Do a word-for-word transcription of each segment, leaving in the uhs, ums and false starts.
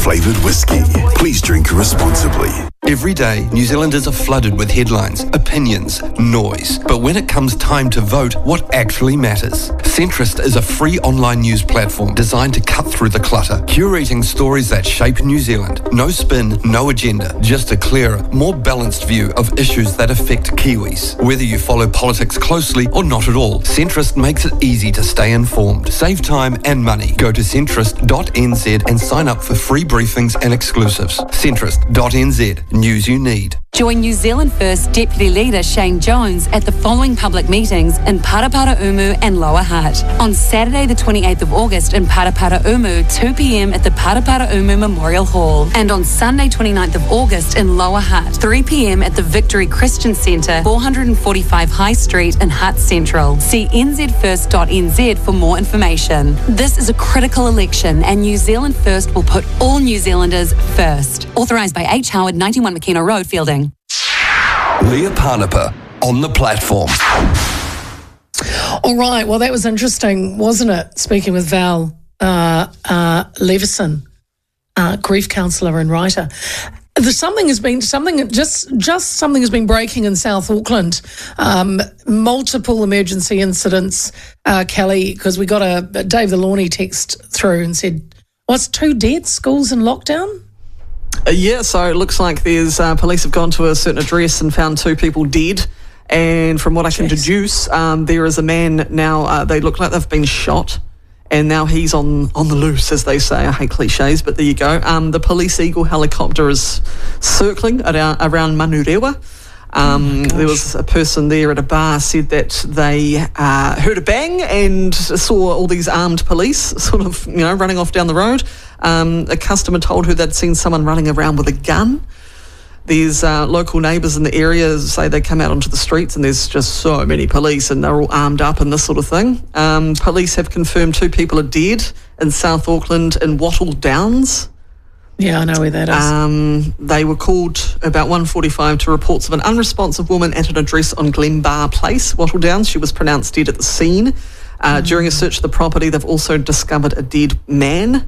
flavoured whiskey. Please drink responsibly. Every day, New Zealanders are flooded with headlines, opinions, noise. But when it comes time to vote, what actually matters? Centrist is a free online news platform designed to cut through the clutter, curating stories that shape New Zealand. No spin, no agenda, just a clearer, more balanced view of issues that affect Kiwis. Whether you follow politics closely or not at all, Centrist makes it easy to stay informed. Save time and money. Go to centrist dot n z and sign up for free briefings and exclusives. centrist dot n z. News you need. Join New Zealand First Deputy Leader Shane Jones at the following public meetings in Paraparaumu and Lower Hutt. On Saturday the twenty-eighth of August in Paraparaumu, two p.m. at the Paraparaumu Memorial Hall. And on Sunday twenty-ninth of August in Lower Hutt, three p.m. at the Victory Christian Centre, four forty-five High Street in Hutt Central. See n z first dot n z for more information. This is a critical election and New Zealand First will put all New Zealanders first. Authorised by H. Howard, ninety-one McKenna Road, Fielding. Leah Parnapa on the platform. All right, well, that was interesting, wasn't it? Speaking with Val uh, uh, Leveson, uh, grief counsellor and writer. There's something has been something just just something has been breaking in South Auckland. Um, multiple emergency incidents, uh, Kelly, because we got a, a Dave the Lawney text through and said, "What's two dead? Schools in lockdown?" Uh, yeah, so it looks like there's uh, police have gone to a certain address and found two people dead. And from what I can Jeez. deduce, um, there is a man now, uh, they look like they've been shot, and now he's on, on the loose, as they say. I hate cliches, but there you go. Um, the Police Eagle helicopter is circling around, around Manurewa. Um, oh there was a person there at a bar said that they uh, heard a bang and saw all these armed police sort of, you know, running off down the road. Um, a customer told her they'd seen someone running around with a gun. There's uh, local neighbours in the area say they come out onto the streets and there's just so many police and they're all armed up and this sort of thing. Um, police have confirmed two people are dead in South Auckland in Wattle Downs. Yeah, I know where that is. Um, they were called about one forty-five to reports of an unresponsive woman at an address on Glenbar Place, Wattle Downs. She was pronounced dead at the scene. Uh, mm. During a search of the property, they've also discovered a dead man.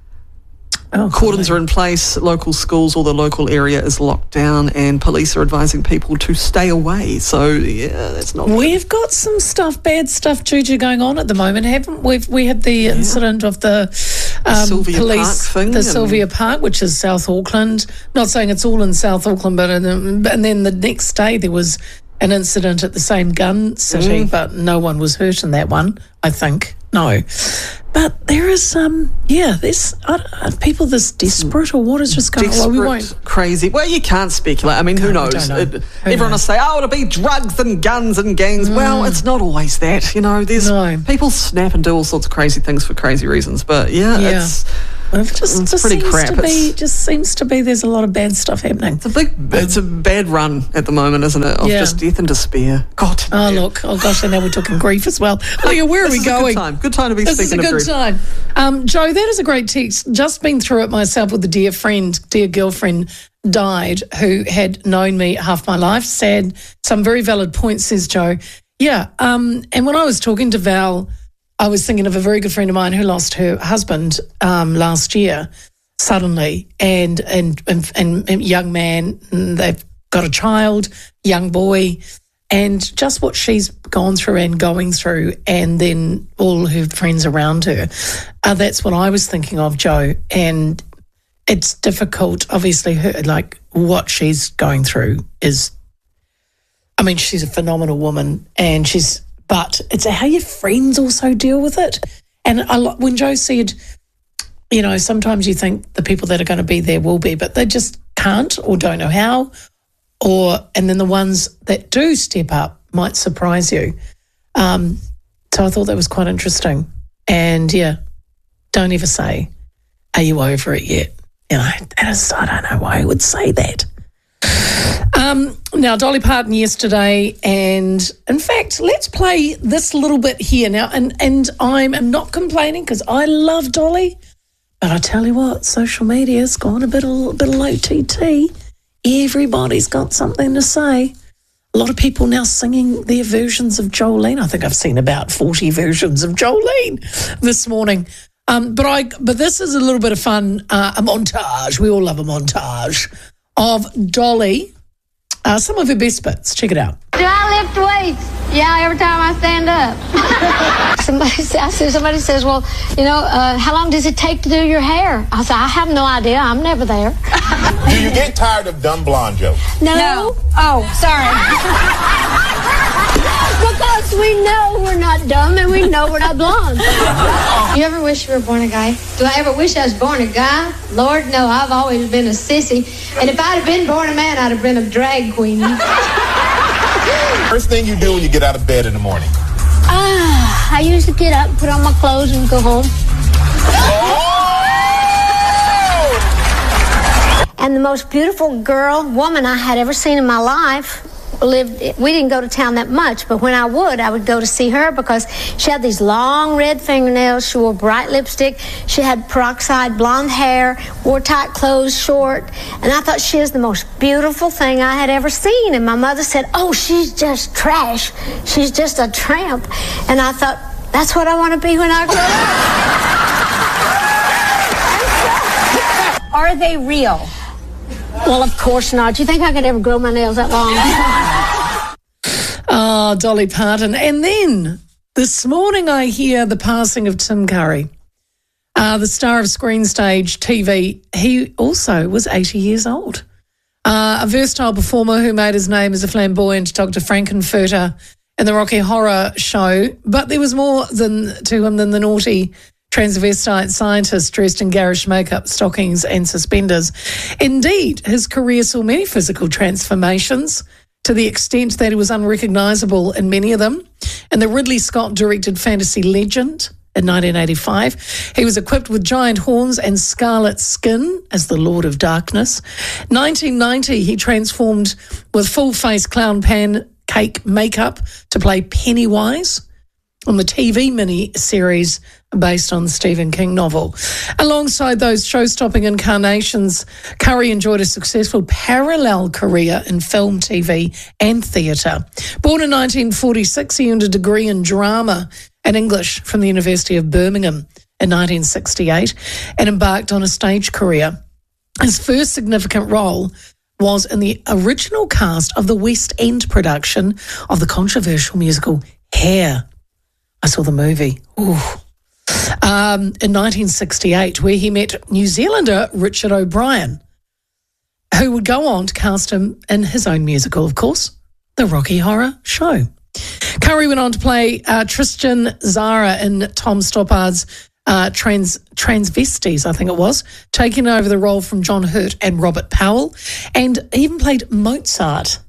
Oh, Cordons are in place, local schools or the local area is locked down and police are advising people to stay away. So, yeah, that's not... We've got some stuff, bad stuff, Juju, going on at the moment, haven't we? We had the yeah. incident of the, um, the Sylvia police... Park thing. The Sylvia Park, which is South Auckland. Not saying it's all in South Auckland, but in, and then the next day there was an incident at the same gun city, mm. but no one was hurt in that one, I think. No. But there is, um, yeah, there's uh, are people this desperate or what is just going on? Well, we won't. Crazy. Well, you can't speculate. I mean, who knows? Know. It, who everyone knows? will say, oh, it'll be drugs and guns and gangs. Mm. Well, it's not always that. You know, there's no. people snap and do all sorts of crazy things for crazy reasons. But, yeah, yeah. it's... Well, it just, it's just pretty seems crap. To be, just seems to be there's a lot of bad stuff happening. It's a big, it's a bad run at the moment, isn't it? Of yeah. just death and despair. God. Oh yeah. look, oh gosh, and now we're talking grief as well. Oh yeah, where are this we going? Good time. Good time to be this speaking of grief. This is a good time. Um, Joe, that is a great text. Just been through it myself with a dear friend, dear girlfriend died who had known me half my life. Sad. Some very valid points, says Joe. Yeah. Um, and when I was talking to Val, I was thinking of a very good friend of mine who lost her husband um, last year. Suddenly, and, and and and young man, they've got a child, young boy, and just what she's gone through and going through, and then all her friends around her. Uh, that's what I was thinking of, Joe. And it's difficult, obviously. Her like what she's going through is, I mean, she's a phenomenal woman, and she's. But it's how your friends also deal with it. And I, when Joe said, you know, sometimes you think the people that are going to be there will be, but they just can't or don't know how. Or and then the ones that do step up might surprise you. Um, so I thought that was quite interesting. And yeah, don't ever say, "Are you over it yet?" You know, that is, I don't know why I would say that. Um, now, Dolly Parton yesterday, and in fact, let's play this little bit here now. And and I'm, I'm not complaining because I love Dolly. But I tell you what, social media's gone a bit, a bit of O T T. Everybody's got something to say. A lot of people now singing their versions of Jolene. I think I've seen about forty versions of Jolene this morning. Um, but I, but this is a little bit of fun, uh, a montage. We all love a montage of Dolly. Uh, some of her best bits. Check it out. Do I lift weights? Yeah, every time I stand up. somebody, I said, somebody says, well, you know, uh, how long does it take to do your hair? I said, I have no idea. I'm never there. Do you get tired of dumb blonde jokes? No. no. Oh, sorry. Because we know we're not dumb and we know we're not blonde. You ever wish you were born a guy? Do I ever wish I was born a guy? Lord, no, I've always been a sissy. And if I'd have been born a man, I'd have been a drag queen. First thing you do when you get out of bed in the morning? Ah, I usually get up, put on my clothes, and go home. Oh! And the most beautiful girl, woman I had ever seen in my life lived. We didn't go to town that much, but when I would, I would go to see her because she had these long red fingernails. She wore bright lipstick. She had peroxide blonde hair, wore tight clothes, short. And I thought she was the most beautiful thing I had ever seen. And my mother said, oh, she's just trash. She's just a tramp. And I thought, that's what I want to be when I grow up. Are they real? Well, of course not. Do you think I could ever grow my nails that long? Oh, Dolly Parton. And then this morning I hear the passing of Tim Curry, uh, the star of Screen Stage T V. He also was eighty years old. Uh, a versatile performer who made his name as a flamboyant Doctor Frankenfurter in the Rocky Horror Show. But there was more than to him than the naughty transvestite scientist dressed in garish makeup, stockings and suspenders. Indeed, his career saw many physical transformations to the extent that he was unrecognisable in many of them. In the Ridley Scott-directed fantasy Legend in nineteen eighty-five, he was equipped with giant horns and scarlet skin as the Lord of Darkness. nineteen ninety, he transformed with full-face clown pancake makeup to play Pennywise on the T V mini-series based on the Stephen King novel. Alongside those show-stopping incarnations, Curry enjoyed a successful parallel career in film, T V and theatre. Born in nineteen forty-six, he earned a degree in drama and English from the University of Birmingham in nineteen sixty-eight and embarked on a stage career. His first significant role was in the original cast of the West End production of the controversial musical Hair. I saw the movie. Ooh. Um, in nineteen sixty-eight, where he met New Zealander Richard O'Brien, who would go on to cast him in his own musical, of course, The Rocky Horror Show. Curry went on to play uh, Tristan Zara in Tom Stoppard's uh, Trans Transvesties, I think it was, taking over the role from John Hurt and Robert Powell, and even played Mozart.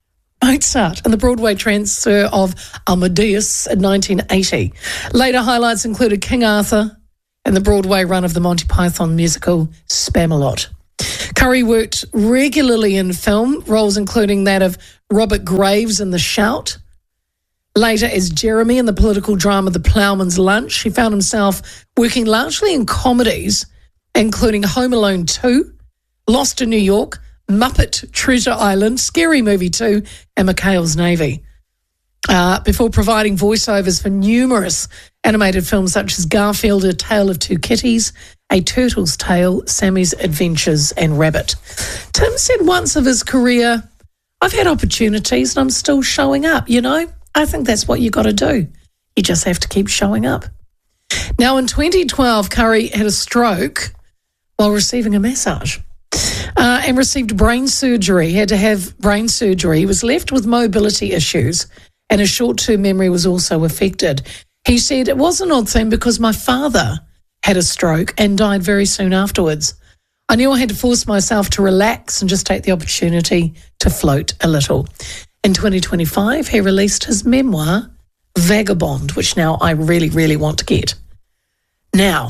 Mozart and the Broadway transfer of Amadeus in nineteen eighty. Later highlights included King Arthur and the Broadway run of the Monty Python musical Spamalot. Curry worked regularly in film, roles including that of Robert Graves in The Shout. Later as Jeremy in the political drama The Ploughman's Lunch. He found himself working largely in comedies, including Home Alone two, Lost in New York, Muppet Treasure Island, Scary Movie two, and McHale's Navy, uh, before providing voiceovers for numerous animated films such as Garfield, A Tale of Two Kitties, A Turtle's Tale, Sammy's Adventures, and Rabbit. Tim said once of his career, I've had opportunities and I'm still showing up, you know? I think that's what you got to do. You just have to keep showing up. Now, in twenty twelve, Curry had a stroke while receiving a massage. Uh, and received brain surgery. He had to have brain surgery. He was left with mobility issues and his short-term memory was also affected. He said, it was an odd thing because my father had a stroke and died very soon afterwards. I knew I had to force myself to relax and just take the opportunity to float a little. In twenty twenty-five, he released his memoir, Vagabond, which now I really, really want to get. Now,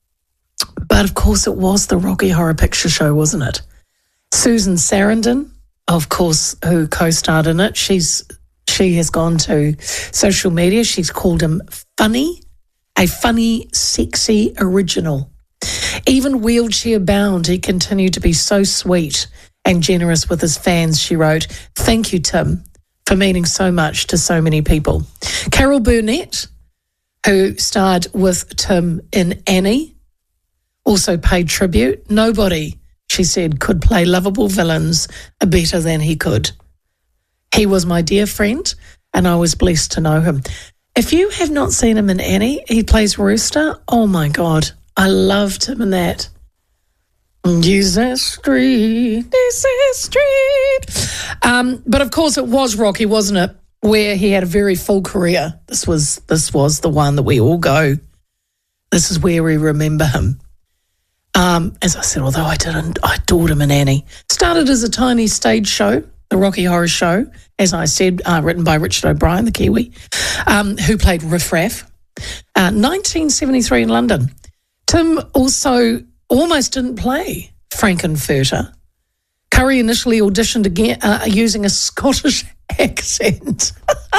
but of course it was the Rocky Horror Picture Show, wasn't it? Susan Sarandon, of course, who co-starred in it, she's she has gone to social media. She's called him funny, a funny, sexy original. Even wheelchair-bound, he continued to be so sweet and generous with his fans, she wrote. Thank you, Tim, for meaning so much to so many people. Carol Burnett, who starred with Tim in Annie, also paid tribute. Nobody, she said, could play lovable villains better than he could. He was my dear friend, and I was blessed to know him. If you have not seen him in Annie, he plays Rooster. Oh, my God. I loved him in that. Jesus Street, Jesus Street. Um, but, of course, it was Rocky, wasn't it, where he had a very full career. This was this was the one that we all go, this is where we remember him. Um, as I said, although I didn't, I adored him in Annie. Started as a tiny stage show, the Rocky Horror Show, as I said, uh, written by Richard O'Brien, the Kiwi, um, who played Riff Raff. Uh, nineteen seventy-three in London. Tim also almost didn't play Frankenfurter. Curry initially auditioned again uh, using a Scottish accent.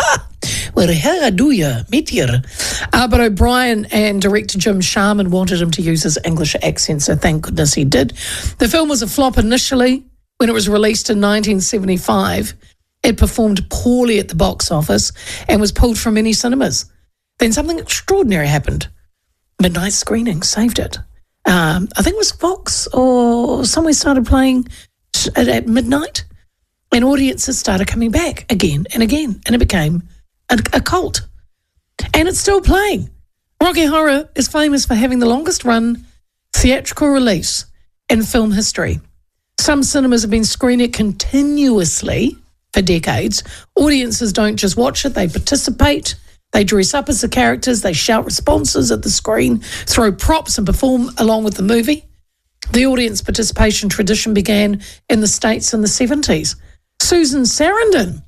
Well, how do you, meteor? Uh, but O'Brien and director Jim Sharman wanted him to use his English accent, so thank goodness he did. The film was a flop initially. When it was released in nineteen seventy-five, it performed poorly at the box office and was pulled from many cinemas. Then something extraordinary happened. Midnight screening saved it. Um, I think it was Fox or somewhere started playing at, at midnight, and audiences started coming back again and again, and it became a, a cult. And it's still playing. Rocky Horror is famous for having the longest run theatrical release in film history. Some cinemas have been screening it continuously for decades. Audiences don't just watch it, they participate. They dress up as the characters, they shout responses at the screen, throw props and perform along with the movie. The audience participation tradition began in the States in the seventies. Susan Sarandon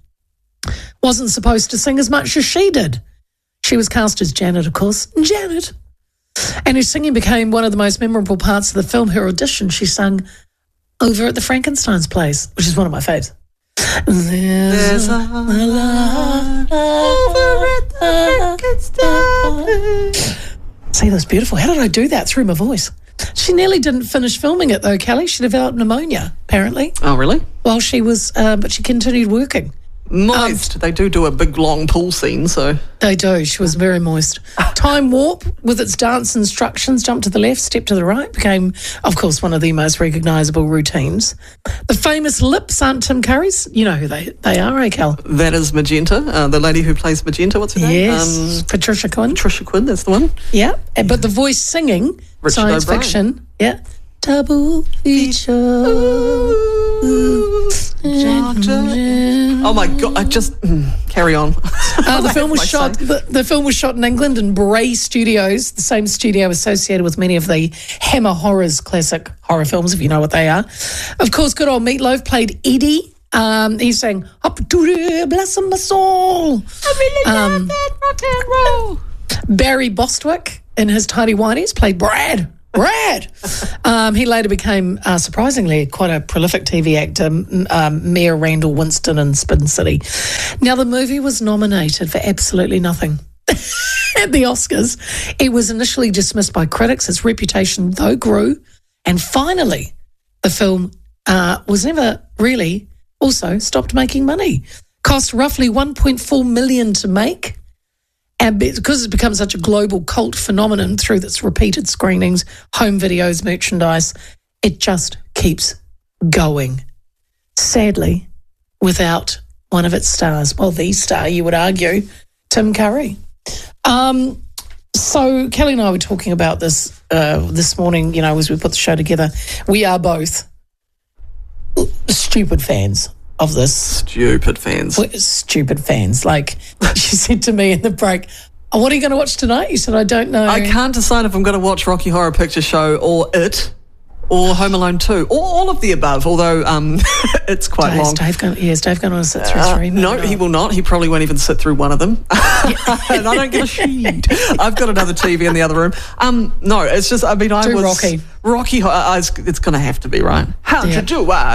wasn't supposed to sing as much as she did. She was cast as Janet, of course. Janet. And her singing became one of the most memorable parts of the film. Her audition, she sang over at the Frankenstein's place, which is one of my faves. There's, There's a, a lot over at the Frankenstein. See, that's beautiful. How did I do that through my voice? She nearly didn't finish filming it, though, Kelly. She developed pneumonia, apparently. Oh, really? While she was, uh, but she continued working. Moist. Um, they do do a big, long pool scene, so... They do. She was very moist. Time Warp, with its dance instructions, jump to the left, step to the right, became, of course, one of the most recognisable routines. The famous lips aren't Tim Curry's. You know who they, they are, eh, Cal? That is Magenta, uh, the lady who plays Magenta. What's her name? Yes, um, Patricia Quinn. Patricia Quinn, that's the one. Yeah, but the voice singing, Richard science O'Brien. Fiction, yeah. Double feature. Ooh, oh my God! I just mm, carry on. uh, the film was shot. The, the film was shot in England in Bray Studios, the same studio associated with many of the Hammer Horrors classic horror films, if you know what they are. Of course, good old Meatloaf played Eddie. Um, he sang "Up to the Blossom My Soul." I really um, love that rock and roll. Barry Bostwick in his Tidy Whities played Brad. Brad. Um, he later became, uh, surprisingly, quite a prolific T V actor, um, Mayor Randall Winston in Spin City. Now, the movie was nominated for absolutely nothing at the Oscars. It was initially dismissed by critics. Its reputation, though, grew. And finally, the film uh, was never really also stopped making money. Cost roughly one point four million dollars to make. And because it's become such a global cult phenomenon through its repeated screenings, home videos, merchandise, it just keeps going. Sadly, without one of its stars, well, the star, you would argue, Tim Curry. Um, so Kelly and I were talking about this uh, this morning, you know, as we put the show together. We are both stupid fans of this. Stupid fans. Stupid fans. Like she said to me in the break, oh, what are you going to watch tonight? You said, I don't know. I can't decide if I'm going to watch Rocky Horror Picture Show or It or Home Alone two or all of the above, although um, it's quite Dave, long. Dave going, yes, Dave going to sit through uh, three. No, he will not. He probably won't even sit through one of them. And I don't get a sheet. I've got another T V in the other room. Um, no, it's just, I mean, I do was... Rocky. Rocky, uh, it's, it's going to have to be, right? How'd yeah. you do, uh?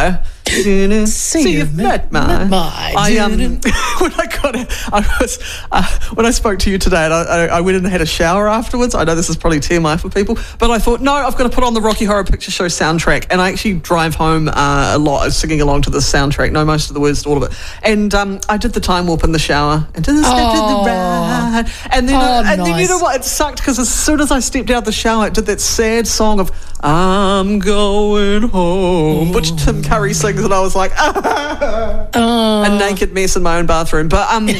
See, you've met my. met my I um when I got it, I was uh, when I spoke to you today, and I, I, I went in and had a shower afterwards. I know this is probably T M I for people, but I thought no, I've got to put on the Rocky Horror Picture Show soundtrack, and I actually drive home uh, a lot, singing along to the soundtrack, know most of the words to all of it. And um, I did the time warp in the shower, and did the step Oh. to the right, and then Oh, uh, and then you nice. know what? It sucked because as soon as I stepped out of the shower, it did that sad song of "I'm going home," which Tim Curry sings, and I was like, Oh. a naked mess in my own bathroom. But um,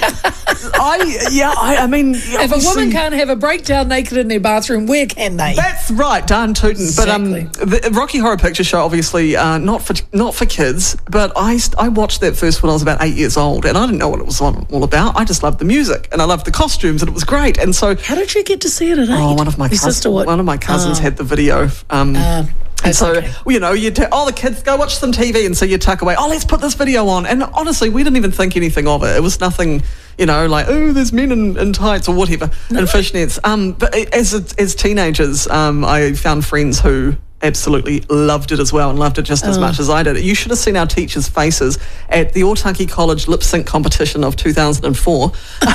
I yeah, I, I mean, If a obviously- woman can't have a breakdown naked in their bathroom, where can they? That's right, darn tootin'. Exactly. But um, the Rocky Horror Picture Show, obviously, uh, not for not for kids. But I st- I watched that first when I was about eight years old, and I didn't know what it was all all about. I just loved the music, and I loved the costumes, and it was great. And so, How did you get to see it at eight? oh, one of my Your cousins, sister, what? one of my cousins Oh. had the video. Um, Uh, and that's so, okay. well, you know, you t- oh, the kids go watch some T V, and so you tuck away. Oh, let's put this video on. And honestly, we didn't even think anything of it. It was nothing, you know, like oh, there's men in, in tights or whatever, and fishnets. Um, but as as teenagers, um, I found friends who absolutely loved it as well, and loved it just as Oh. much as I did. You should have seen our teachers' faces at the Otaki College lip sync competition of two thousand four.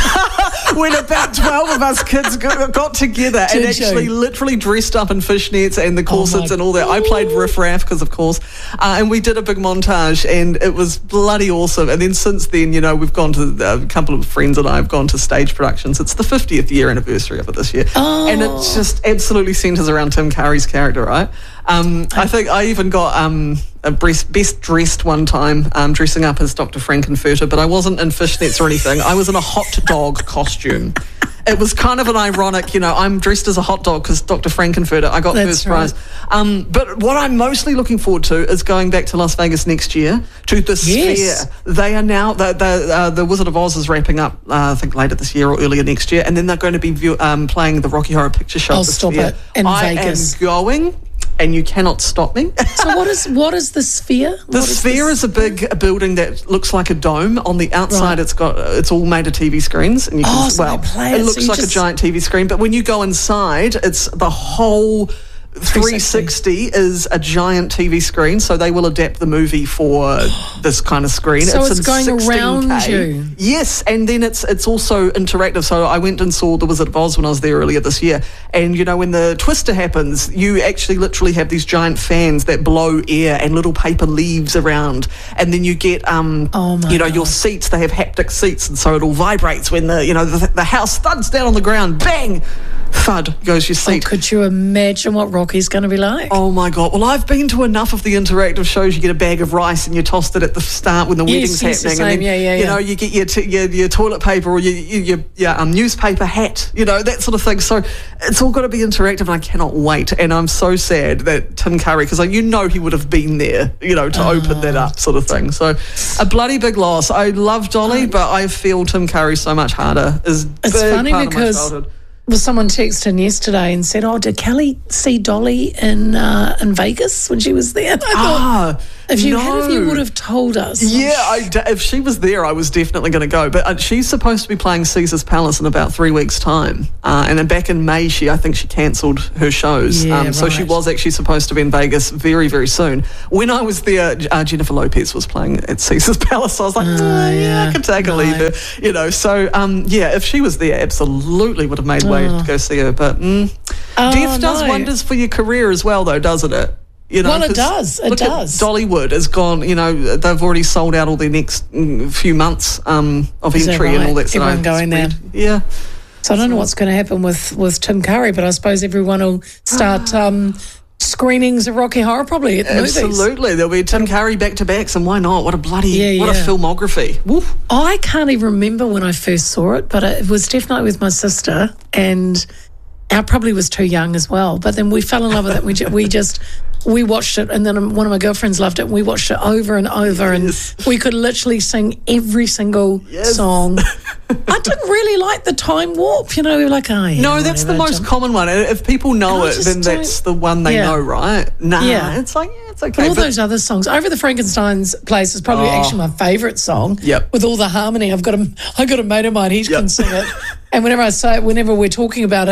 When about twelve of us kids got, got together and Did actually you? literally dressed up in fishnets and the corsets my and all that. I played Riff Raff because, of course, uh, and we did a big montage, and it was bloody awesome. And then since then, you know, we've gone to, uh, a couple of friends and I have gone to stage productions. It's the fiftieth year anniversary of it this year. Oh. And it just absolutely centres around Tim Curry's character, right? Um, I think I even got um, a best, best dressed one time, um, dressing up as Doctor Frankenfurter, but I wasn't in fishnets or anything. I was in a hot dog costume. It was kind of an ironic, you know, I'm dressed as a hot dog because Doctor Frankenfurter, I got That's first prize. Um, but what I'm mostly looking forward to is going back to Las Vegas next year to the Yes. Sphere. They are now, the, the, uh, the Wizard of Oz is wrapping up, uh, I think later this year or earlier next year, and then they're going to be view, um, playing the Rocky Horror Picture Show. Oh, at the stop Sphere. it. In I Vegas. am going, and you cannot stop me. So what is what is the Sphere? The What Sphere this? is a big building that looks like a dome. On the outside, Right. it's got it's all made of T V screens, and you can Oh, so well, they play it, it so looks you like just- a giant T V screen. But when you go inside, it's the whole three sixty is a giant T V screen. So they will adapt the movie for this kind of screen. So it's in going sixteen K. around you. Yes, and then it's it's also interactive. So I went and saw The Wizard of Oz when I was there earlier this year, and you know when the twister happens, you actually literally have these giant fans that blow air and little paper leaves around, and then you get um Oh my you know your God. seats. They have haptic seats, and so it all vibrates when the you know the, the house thuds down on the ground. Bang, thud goes your Oh, seat. could you imagine what Rocky's going to be like? Oh my God. Well, I've been to enough of the interactive shows. You get a bag of rice and you tossed it at the start when the Yes, wedding's yes, the happening. same. And then, Yeah, yeah, you yeah. know, you get your, t- your your toilet paper or your, your, your, your um, newspaper hat, you know, that sort of thing. So it's all got to be interactive, and I cannot wait. And I'm so sad that Tim Curry, because you know he would have been there, you know, to open that up sort of thing. So a bloody big loss. I love Dolly, but I feel Tim Curry so much harder. Is It's big funny part of my because childhood. well, someone texted in yesterday and said, "Oh, did Kelly see Dolly in uh, in Vegas when she was there?" And I thought, Ah, if you had, if you no. would have told us, Yeah, I d if she was there, I was definitely going to go. But uh, she's supposed to be playing Caesar's Palace in about three weeks' time. Uh, and then back in May, she I think she cancelled her shows. Yeah, um, so she right. was actually supposed to be in Vegas very, very soon. When I was there, uh, Jennifer Lopez was playing at Caesar's Palace. So I was like, oh, yeah, I could take or leave no. her. You know, so um, yeah, if she was there, absolutely would have made way to go see her. But mm, Oh, death does no. wonders for your career as well, though, doesn't it? You know, Well, it 'cause does, it look at does. Dollywood has gone, you know, they've already sold out all their next mm, few months um, of Is that entry and right? all that. So Everyone it's going there. weird. Yeah. So I don't know what's going to happen with, with Tim Curry, but I suppose everyone will start um, screenings of Rocky Horror probably at the movies. Absolutely. There'll be Tim Curry back-to-backs, and why not? What a bloody, Yeah, what a yeah. filmography. Woof. I can't even remember when I first saw it, but it was definitely with my sister, and I probably was too young as well. But then we fell in love with it. We, ju- we just... We watched it, and then one of my girlfriends loved it, and we watched it over and over, Yes. and we could literally sing every single Yes. song. I didn't really like the time warp, you know, we were like, oh, yeah, No, that's the whatever, most jump. common one. And if people know And I it, just then that's don't- the one they Yeah. know, right? Nah, Yeah. it's like, yeah, it's okay. But all But- those other songs, Over the Frankenstein's Place is probably Oh. actually my favourite song. Yep. With all the harmony, I've got a, I've got a mate of mine, he Yep. can sing it. And whenever I say, whenever we're talking about it,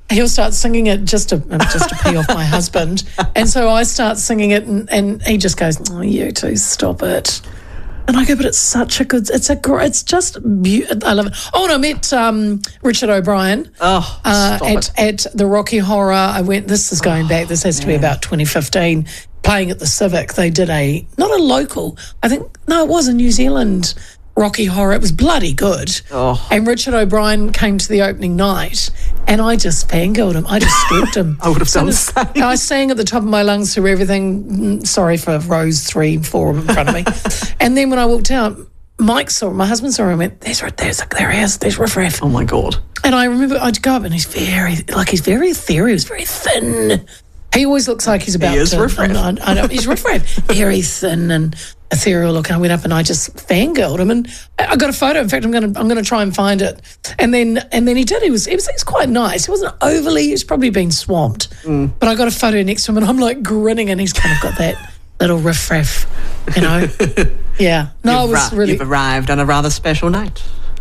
he'll start singing it just to just to pee off my husband, and so I start singing it, and, and he just goes, "Oh, you two, stop it." And I go, "But it's such a good, it's a great, it's just beautiful. I love it." Oh, and I met um, Richard O'Brien Oh, uh, stop at it. at the Rocky Horror. I went. This is going back. This has to be about twenty fifteen. Playing at the Civic, they did a not a local. I think no, it was a New Zealand Rocky Horror. It was bloody good. Oh. And Richard O'Brien came to the opening night, and I just fangirled him. I just stalked him. I would have done the So same. I sang at the top of my lungs through everything. Mm, Sorry for rows three, four in front of me. And then when I walked out, Mike saw him, my husband saw him and went, there's, there's, there he is, there's Riff Raff. Oh, my God. And I remember I'd go up and he's very, like he's very ethereal, he's very thin. He always looks like he's about is to. Riff Raff. I, I, I know, he's Riff Raff. Very thin and ethereal looking. I went up and I just fangirled him, and I I got a photo. In fact, I'm gonna I'm gonna try and find it. And then and then he did. He was he was, he was quite nice. He wasn't overly. He's probably been swamped. Mm. But I got a photo next to him, and I'm like grinning, and he's kind of got that little Riff Raff, you know. Yeah. No, you've it was ra- really. You've arrived on a rather special night.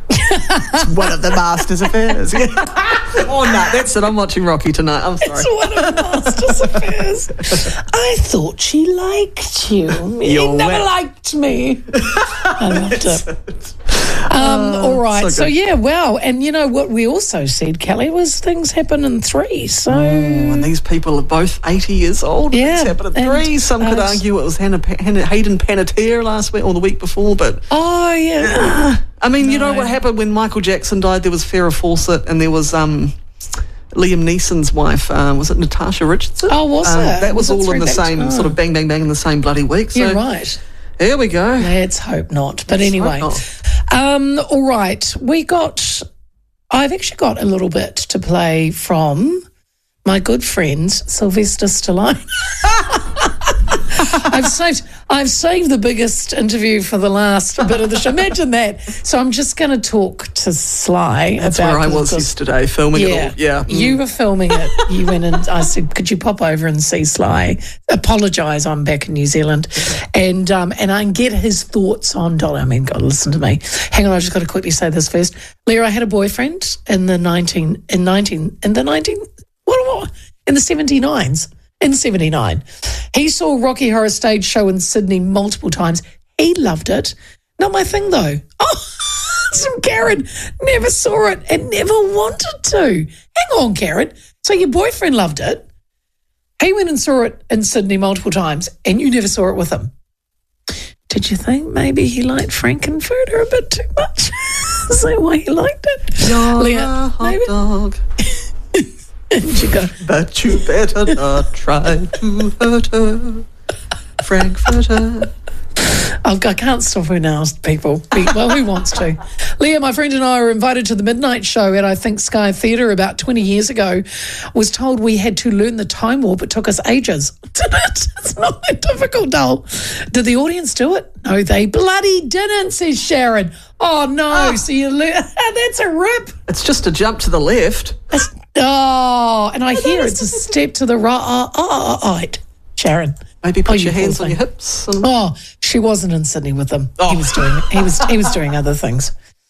It's one of the Masters affairs. Oh, no, that's it. I'm watching Rocky tonight. I'm sorry. It's one of the Masters affairs. I thought she liked you. He You're never wet. liked me. I loved it. Um, all right. so So, good. yeah, wow. And you know what we also said, Kelly, was things happen in three. So, And these people are both eighty years old. Yeah, It's happened at and, three. Some could uh, argue it was Hannah, Hannah, Hayden Panettiere last week or the week before, but oh, yeah. I mean, you know No. what happened when Michael Jackson died? There was Farrah Fawcett and there was um, Liam Neeson's wife. Uh, was it Natasha Richardson? Oh, was Um, it? That was, Was it all in three the back same to- sort of bang, bang, bang in the same bloody week. So You're right. here we go. Let's hope not. But Let's anyway, hope um, all right. We got, I've actually got a little bit to play from my good friend, Sylvester Stallone. I've saved I've saved the biggest interview for the last bit of the show. Imagine that. So I'm just going to talk to Sly That's about where I was this- yesterday, filming yeah, it all. Yeah. You were filming it. You went and I said, could you pop over and see Sly? Apologise, I'm back in New Zealand. And um, and I can get his thoughts on Dolly. I mean, God, listen to me. Hang on, I just got to quickly say this first. Leah, I had a boyfriend in the nineteen in nineteen in the nineteen what, what in the seventy-nines. In seventy-nine. He saw Rocky Horror stage show in Sydney multiple times. He loved it. Not my thing, though. Oh, some Karen never saw it and never wanted to. Hang on, Karen. So your boyfriend loved it. He went and saw it in Sydney multiple times and you never saw it with him. Did you think maybe he liked Frankenfurter a bit too much? Is that why he liked it? You're Leah, a hot maybe- dog, Did you go? but you better not try to hurt her. Frankfurter. Oh, I can't stop her now, people. Well, who wants to? Leah, my friend and I were invited to the midnight show at, I think, Sky Theatre about twenty years ago. Was told we had to learn the time warp. It took us ages. Did it? It's not that difficult, doll. Did the audience do it? No, they bloody didn't, says Sharon. Oh, no. Oh. So you learn. That's a rip. It's just a jump to the left. It's, oh, and I hear it's a step to the right. Oh, oh, oh, right. Sharon. Maybe put Oh, you your hands poor on your thing. hips. And Oh, she wasn't in Sydney with them. Oh. He was doing he was he was doing other things.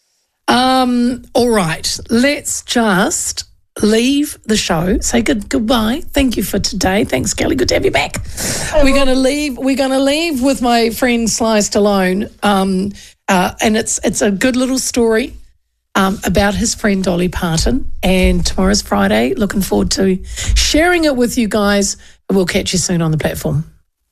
Um, all right. Let's just leave the show. Say good goodbye. Thank you for today. Thanks, Kelly. Good to have you back. We're gonna leave we're gonna leave with my friend Sly Stallone. Um, uh, and it's it's a good little story. Um, about his friend Dolly Parton. And tomorrow's Friday. Looking forward to sharing it with you guys. We'll catch you soon on the platform.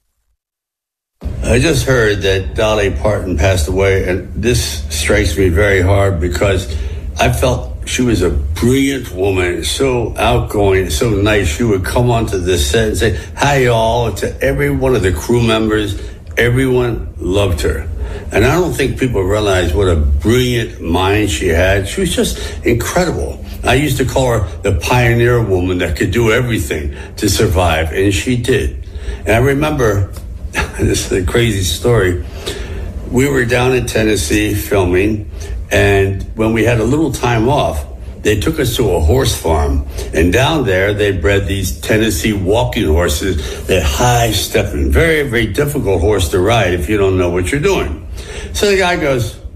I just heard that Dolly Parton passed away, and this strikes me very hard because I felt she was a brilliant woman, so outgoing, so nice. She would come onto the set and say, hi, y'all, to every one of the crew members. Everyone loved her. And I don't think people realize what a brilliant mind she had. She was just incredible. I used to call her the pioneer woman that could do everything to survive, and she did. And I remember, this is a crazy story, we were down in Tennessee filming, and when we had a little time off, they took us to a horse farm, and down there they bred these Tennessee walking horses that high-stepping, very, very difficult horse to ride if you don't know what you're doing. So the guy goes,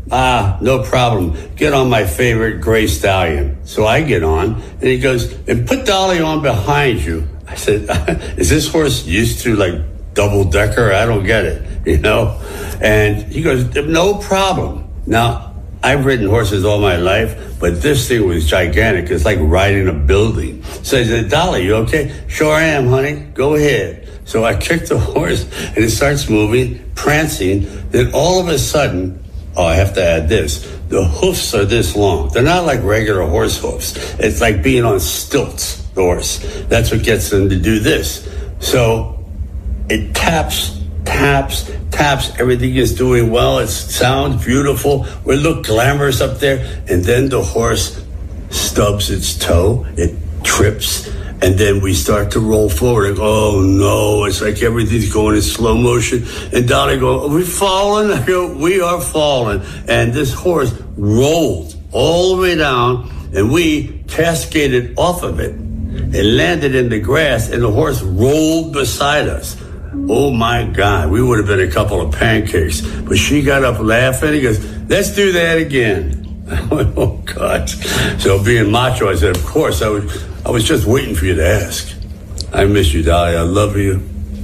ah, no problem. Get on my favorite gray stallion. So I get on, and he goes, and put Dolly on behind you. I said, is this horse used to like double decker? I don't get it, you know? And he goes, no problem. Now, I've ridden horses all my life, but this thing was gigantic. It's like riding a building. So I said, Dolly, you okay? Sure I am, honey. Go ahead. So I kicked the horse, and it starts moving, prancing. Then all of a sudden, oh, I have to add this. The hoofs are this long. They're not like regular horse hoofs. It's like being on stilts, the horse. That's what gets them to do this. So it taps, taps, taps. Everything is doing well. It sounds beautiful. We look glamorous up there. And then the horse stubs its toe. It trips. And then we start to roll forward. And, oh, no. It's like everything's going in slow motion. And Dolly goes, are we falling? I go, we are falling. And this horse rolled all the way down. And we cascaded off of it. It landed in the grass. And the horse rolled beside us. Oh, my God, we would have been a couple of pancakes. But she got up laughing. He goes, let's do that again. I went, oh, God. So being macho, I said, of course, I was, I was just waiting for you to ask. I miss you, Dolly. I love you.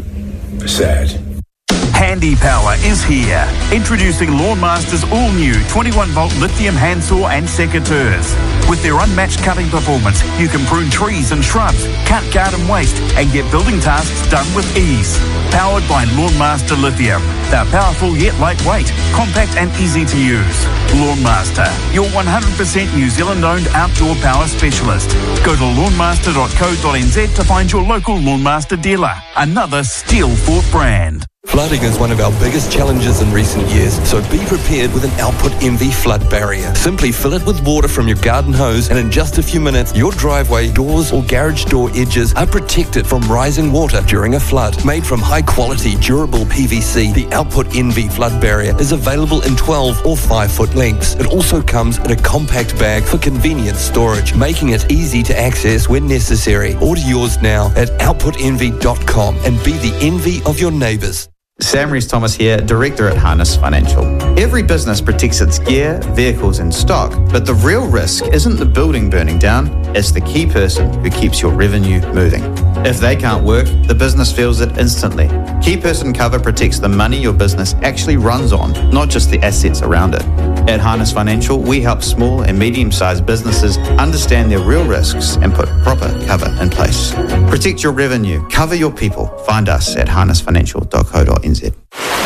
Sad. Handy Power is here. Introducing Lawnmaster's all-new twenty-one volt lithium handsaw and secateurs. With their unmatched cutting performance, you can prune trees and shrubs, cut garden waste, and get building tasks done with ease. Powered by Lawnmaster Lithium. They're powerful yet lightweight, compact and easy to use. Lawnmaster, your one hundred percent New Zealand-owned outdoor power specialist. Go to lawnmaster dot co dot n z to find your local Lawnmaster dealer. Another steel-fought brand. Flooding is one of our biggest challenges in recent years, so be prepared with an Output Envy flood barrier. Simply fill it with water from your garden hose, and in just a few minutes, your driveway, doors or garage door edges are protected from rising water during a flood. Made from high-quality, durable P V C, the Output Envy flood barrier is available in twelve or five foot lengths. It also comes in a compact bag for convenient storage, making it easy to access when necessary. Order yours now at output envy dot com and be the envy of your neighbours. Sam Rees-Thomas here, Director at Harness Financial. Every business protects its gear, vehicles and stock, but the real risk isn't the building burning down, it's the key person who keeps your revenue moving. If they can't work, the business feels it instantly. Key person cover protects the money your business actually runs on, not just the assets around it. At Harness Financial, we help small and medium-sized businesses understand their real risks and put proper cover in place. Protect your revenue, cover your people. Find us at harness financial dot co dot n z.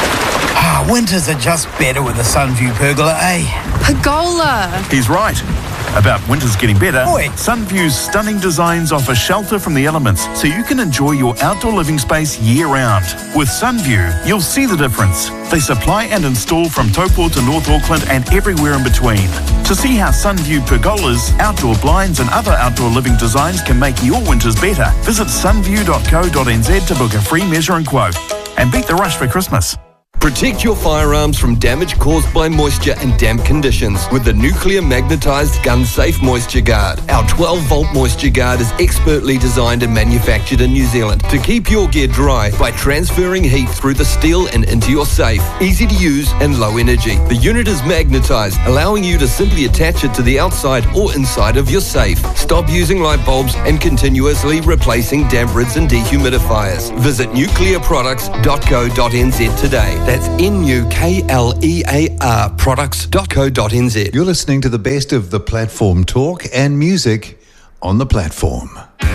Ah, winters are just better with a Sunview pergola, eh? Pergola! He's right. About winters getting better, Oi. Sunview's stunning designs offer shelter from the elements so you can enjoy your outdoor living space year-round. With Sunview, you'll see the difference. They supply and install from Taupo to North Auckland and everywhere in between. To see how Sunview pergolas, outdoor blinds and other outdoor living designs can make your winters better, visit sunview dot co dot n z to book a free measure and quote. And beat the rush for Christmas. Protect your firearms from damage caused by moisture and damp conditions with the Nuclear Magnetized Gun Safe Moisture Guard. Our twelve volt Moisture Guard is expertly designed and manufactured in New Zealand to keep your gear dry by transferring heat through the steel and into your safe. Easy to use and low energy. The unit is magnetized, allowing you to simply attach it to the outside or inside of your safe. Stop using light bulbs and continuously replacing damp rids and dehumidifiers. Visit nuclear products dot co dot n z today. That's N U K L E A R products dot co dot n z. You're listening to the best of the platform talk and music on the platform.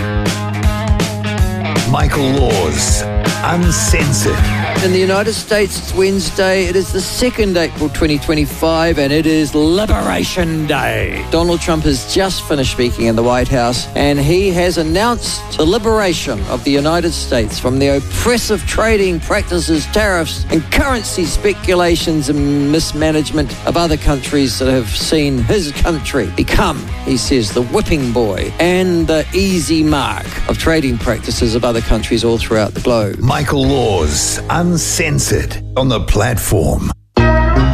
Michael Laws, Uncensored. In the United States, it's Wednesday. It is the second of April twenty twenty-five, and it is Liberation Day. Donald Trump has just finished speaking in the White House, and he has announced the liberation of the United States from the oppressive trading practices, tariffs, and currency speculations and mismanagement of other countries that have seen his country become, he says, the whipping boy and the easy mark of trading practices of other countries all throughout the globe. Michael Laws, Uncensored on the platform.